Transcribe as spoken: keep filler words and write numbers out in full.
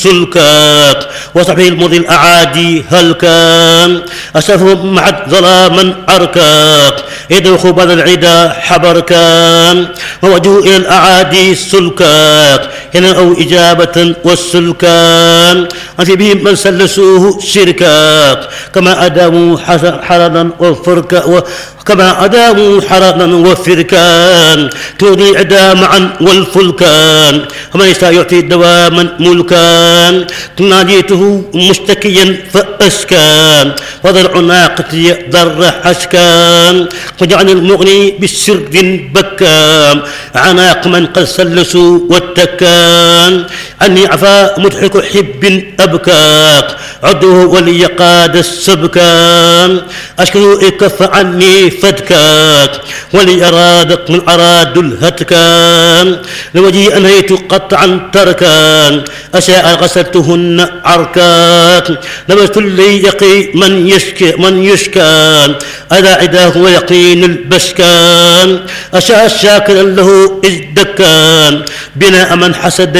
سلكاك وصحبه المضي الأعادي هل كان أسفهم معت ظلاما عركاك إذ خبر العدا حبر كان ووجهوا إلى الأعادي سلكاك هنا أو إجابة والسلكان أنت بهم من سلسوه شركاك كما أداموا حرنا وفركا كما أداموا حرنا وفركان تودي عدا معا والفلكان ومن يشاء يعطي دواما ملكان تناديته مشتكيا فأسكان وضرع ناقتي ضر حشكان وجعل المغني بالسرد بكام عناق من قد سلسوا واتكان عني عفا مضحك حب أبكاك عده ولي قاد السبكان أشكو إكف عني فدكاك ولي أرادك من أراد الهتكان لوجهي أنهيت قطعا تركان أشاء غسلتهن عركاك لبست لي يقي من يشكي من يشكان أذا عداه ويقين البشكان أشاء شاكرا له إذ دكان بناء من حسد